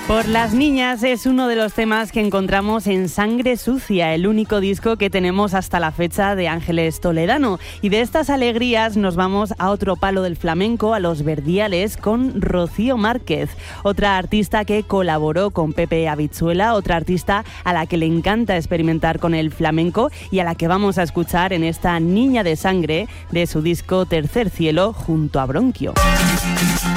Por las niñas es uno de los temas que encontramos en Sangre Sucia, el único disco que tenemos hasta la fecha de Ángeles Toledano. Y de estas alegrías nos vamos a otro palo del flamenco, a los Verdiales, con Rocío Márquez, otra artista que colaboró con Pepe Habichuela, otra artista a la que le encanta experimentar con el flamenco y a la que vamos a escuchar en esta Niña de Sangre de su disco Tercer Cielo junto a Bronquio.